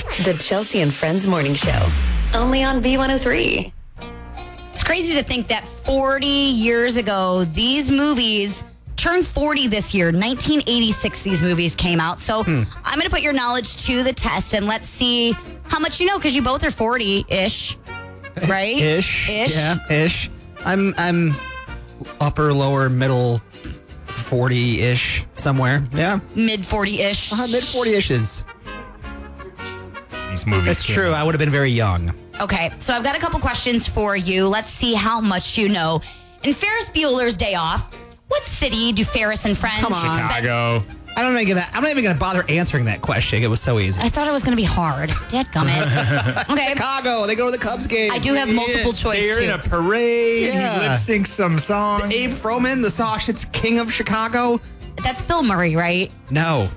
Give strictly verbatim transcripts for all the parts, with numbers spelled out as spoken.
The Chelsea and Friends Morning Show. Only on B one oh three. It's crazy to think that forty years ago, these movies turned forty this year. nineteen eighty-six, these movies came out. So hmm. I'm going to put your knowledge to the test and let's see how much you know, because you both are forty-ish, right? Ish. Ish. Yeah, ish. I'm, I'm upper, lower, middle forty-ish somewhere. Yeah. Mid forty-ish. Uh, mid forty-ishes. These movies. That's true. Out. I would have been very young. Okay, so I've got a couple questions for you. Let's see how much you know. In Ferris Bueller's Day Off, what city do Ferris and friends Come on. Chicago. I don't even gonna, I'm not even going to bother answering that question. It was so easy. I thought it was going to be hard. Dadgummit. Okay. Chicago. They go to the Cubs game. I do have multiple choice, They're too. in a parade. Yeah. He lip syncs some song. Abe Froman, the Sausage King of Chicago. That's Bill Murray, right? No.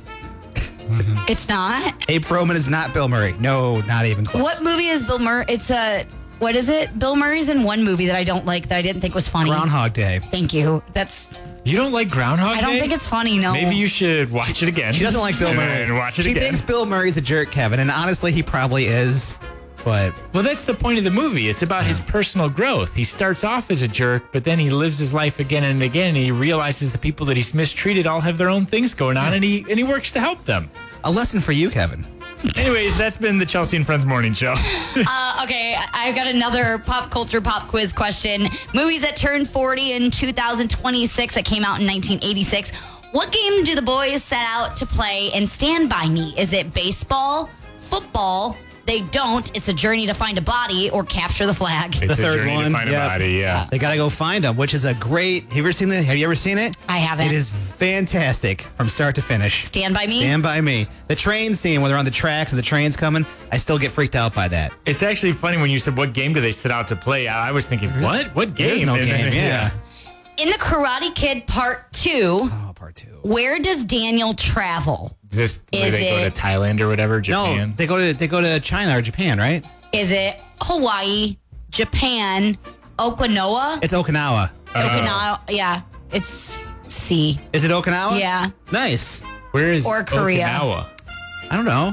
It's not? Abe Froman is not Bill Murray. No, not even close. What movie is Bill Murray? It's a, what is it? Bill Murray's in one movie that I don't like, that I didn't think was funny. Groundhog Day. Thank you. That's, You don't like Groundhog Day? I don't think it's funny, no. Maybe you should watch it again. She doesn't like Bill Murray. And watch it she again. thinks Bill Murray's a jerk, Kevin, and honestly, he probably is. But Well, that's the point of the movie. It's about his personal growth. He starts off as a jerk, but then he lives his life again and again, and he realizes the people that he's mistreated all have their own things going on, and he and he works to help them. a lesson for you, Kevin. Anyways, that's been the Chelsea and Friends Morning Show. uh, okay, I've got another pop culture pop quiz question. Movies that turned forty in two thousand twenty-six that came out in nineteen eighty-six. What game do the boys set out to play in Stand By Me? Is it baseball, football, They Don't, It's a Journey to Find a Body, or Capture the Flag? It's the a third journey one, to find yeah. a body, yeah. They got to go find them, which is a great. Have you ever seen it? Have you ever seen it? I haven't. It is fantastic from start to finish. Stand By Me? Stand By Me. The train scene when they're on the tracks and the train's coming, I still get freaked out by that. It's actually funny when you said, what game do they set out to play? I was thinking, what? What game? There's no And then- game, yeah. In The Karate Kid Part two, Oh, part two. where does Daniel travel? Is this where Is they go it- to Thailand or whatever, Japan? No, they go to they go to China or Japan, right? Is it Hawaii, Japan, Okinawa? It's Okinawa. Okinawa, yeah. It's C. Is it Okinawa? Yeah. Nice. Where is Or Korea. Okinawa? I don't know.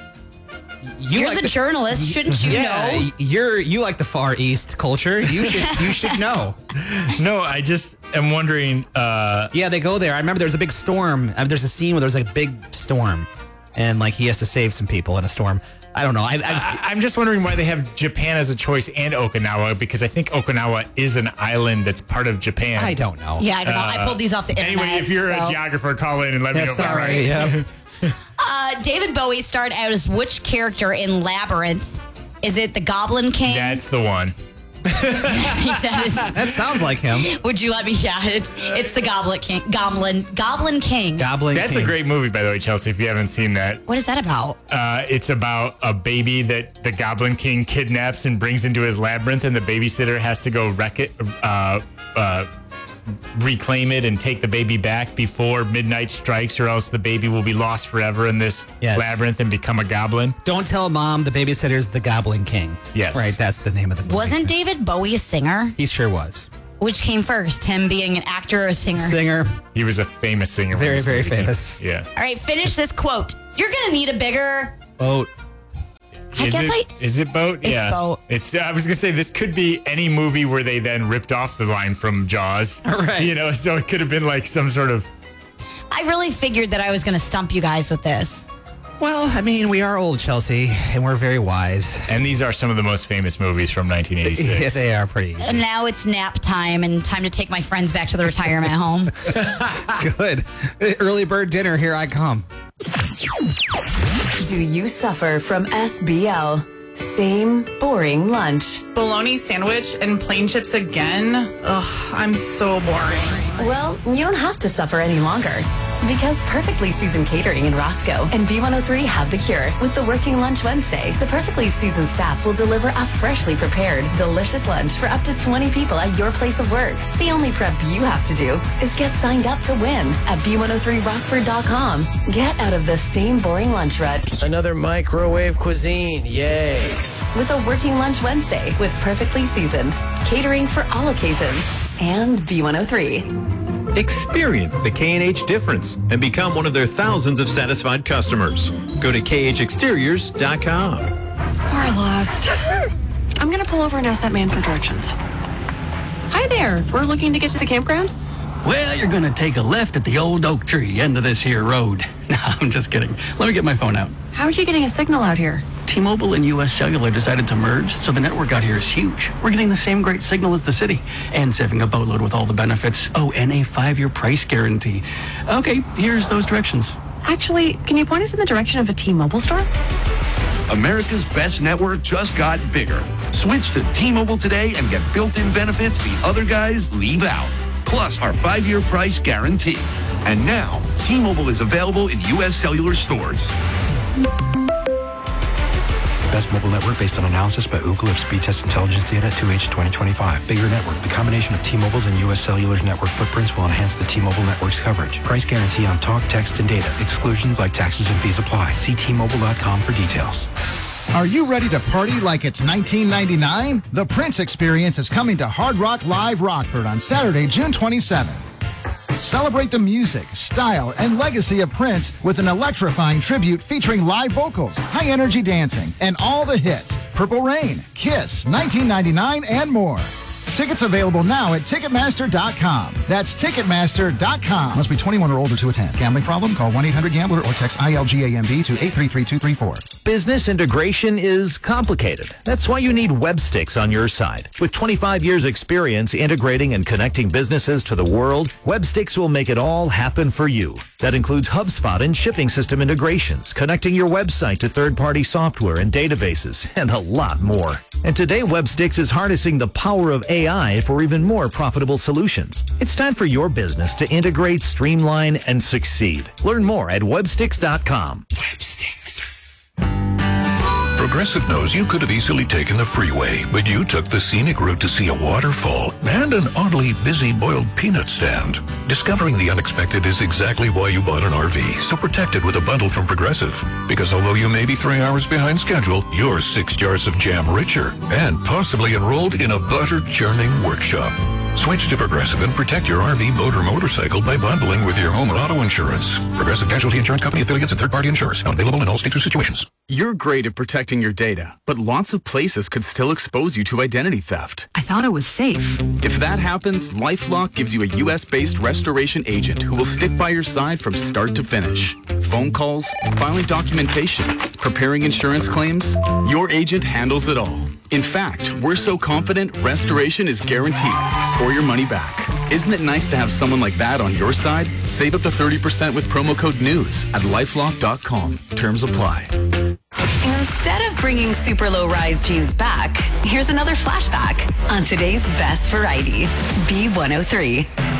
You You're like the, journalist, shouldn't you yeah, know? y- you're you like the Far East culture. You should you should know. No, I just am wondering. Uh, Yeah, they go there. I remember there's a big storm. Uh, there's a scene where there's like a big storm, and like he has to save some people in a storm. I don't know. I, I've, I, I'm just wondering why they have Japan as a choice and Okinawa, because I think Okinawa is an island that's part of Japan. I don't know. Yeah, I don't know. I pulled these off the internet. Anyway, if you're so. a geographer, call in and let Yeah, me know. if I'm sorry. right. Yeah. Uh, David Bowie starred out as which character in Labyrinth? Is it the Goblin King? That's the one. That is- That sounds like him. would you let me? Yeah, it's it's the Goblin King. Goblin Goblin King. Goblin. That's King. a great movie, by the way, Chelsea, if you haven't seen that. What is that about? Uh, it's about a baby that the Goblin King kidnaps and brings into his labyrinth, and the babysitter has to go wreck it, uh, uh, reclaim it, and take the baby back before midnight strikes, or else the baby will be lost forever in this Yes. labyrinth and become a goblin. Don't tell mom the babysitter's the Goblin King. Yes. Right, that's the name of the movie. Wasn't David Bowie a singer? He sure was. Which came first, him being an actor or a singer? Singer. He was a famous singer. when Very, this very movie came. famous. Yeah. All right, finish this quote. You're gonna need a bigger. Boat. I is guess it, I. is it boat? It's yeah. boat. It's. I was gonna say this could be any movie where they then ripped off the line from Jaws. Right. You know, so it could have been like some sort of. I really figured that I was gonna stump you guys with this. Well, I mean, we are old, Chelsea, and we're very wise. And these are some of the most famous movies from nineteen eighty-six. Yeah, they are pretty easy. And now it's nap time and time to take my friends back to the retirement home. Good. Early bird dinner, here I come. Do you suffer from S B L? Same boring lunch. Bologna sandwich and plain chips again? Ugh, I'm so boring. Well, you don't have to suffer any longer. Because Perfectly Seasoned Catering in Roscoe and B one oh three have the cure. With the Working Lunch Wednesday, the Perfectly Seasoned staff will deliver a freshly prepared, delicious lunch for up to twenty people at your place of work. The only prep you have to do is get signed up to win at B one oh three rockford dot com. Get out of the same boring lunch rut Another microwave cuisine. Yay. with a Working Lunch Wednesday with Perfectly Seasoned. Catering for all occasions and B one oh three. Experience the K and H difference and become one of their thousands of satisfied customers. Go to K H exteriors dot com. We're lost. I'm going to pull over and ask that man for directions. Hi there. We're looking to get to the campground. Well, you're going to take a left at the old oak tree end of this here road. No, I'm just kidding. Let me get my phone out. How are you getting a signal out here? T-Mobile and U S Cellular decided to merge, so the network out here is huge. We're getting the same great signal as the city and saving a boatload with all the benefits. Oh, and a five-year price guarantee. Okay, here's those directions. Actually, can you point us in the direction of a T-Mobile store? America's best network just got bigger. Switch to T-Mobile today and get built-in benefits the other guys leave out. Plus our five-year price guarantee. And now, T-Mobile is available in U S Cellular stores. Best mobile network based on analysis by Ookla of speed test intelligence data at two H twenty twenty-five. Bigger network. The combination of T-Mobile's and U S Cellular's network footprints will enhance the T-Mobile network's coverage. Price guarantee on talk, text, and data. Exclusions like taxes and fees apply. See T Mobile dot com for details. Are you ready to party like it's nineteen ninety-nine? The Prince Experience is coming to Hard Rock Live Rockford on Saturday, June twenty-seventh. Celebrate the music, style, and legacy of Prince with an electrifying tribute featuring live vocals, high-energy dancing, and all the hits. Purple Rain, Kiss, nineteen ninety-nine, and more. Tickets available now at Ticketmaster dot com. That's Ticketmaster dot com. Must be twenty-one or older to attend. Gambling problem? Call one eight hundred gambler or text I L G A M B to eight three three two three four. Business integration is complicated. That's why you need Webstix on your side. With twenty-five years experience integrating and connecting businesses to the world, Webstix will make it all happen for you. That includes HubSpot and shipping system integrations, connecting your website to third-party software and databases, and a lot more. And today, Webstix is harnessing the power of A I for even more profitable solutions. It's time for your business to integrate, streamline, and succeed. Learn more at Webstix dot com. Webstix. Progressive knows you could have easily taken the freeway, but you took the scenic route to see a waterfall and an oddly busy boiled peanut stand. Discovering the unexpected is exactly why you bought an R V, so protect it with a bundle from Progressive. Because although you may be three hours behind schedule, you're six jars of jam richer and possibly enrolled in a butter-churning workshop. Switch to Progressive and protect your R V, boat, or motorcycle by bundling with your home and auto insurance. Progressive Casualty Insurance Company affiliates and third-party insurers. Not available in all states or situations. You're great at protecting your data, but lots of places could still expose you to identity theft. I thought it was safe. If that happens, LifeLock gives you a U S-based restoration agent who will stick by your side from start to finish. Phone calls, filing documentation, preparing insurance claims, your agent handles it all. In fact, we're so confident restoration is guaranteed or your money back. Isn't it nice to have someone like that on your side? Save up to thirty percent with promo code NEWS at lifelock dot com. Terms apply. Instead of bringing super low rise jeans back, here's another flashback on today's best variety, B one oh three.